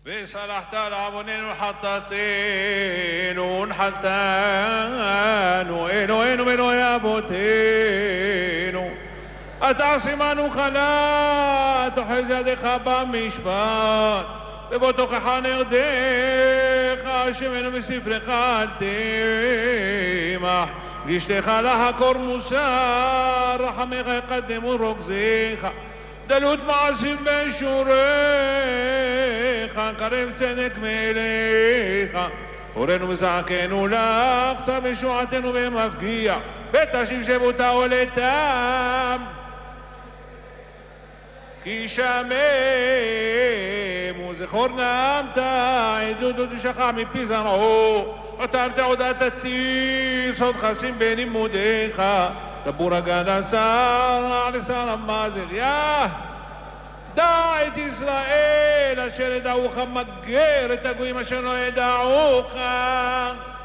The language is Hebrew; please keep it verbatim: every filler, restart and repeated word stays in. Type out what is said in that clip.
וסלחת על עווננו וחטאתנו ונחלתנו אלוהינו ואלוהי אבותינו. אתה עמנו חלה, תאחז ידיך במשפט, ובוא תוכחה נרדך, שמנו מספרך אל תמח. גשתך לחקור מוסר, רחמך יקדמו רוגזיך, דלות מעשים בשוריך, קרב צדק מלך. הורנו וזעקנו לך, צו ישועתנו במפגיע, ותשיב שבותה עולתם. כי שמם וזכור נעמת, עדות ותשכח מפי זרעו, אותם תעודת עתיר, סוד חסים בלימודיך, טבור הגן השר, לשר המזריה. דע את ישראל אשר ידעוך, מגר את הגויים אשר לא ידעוך.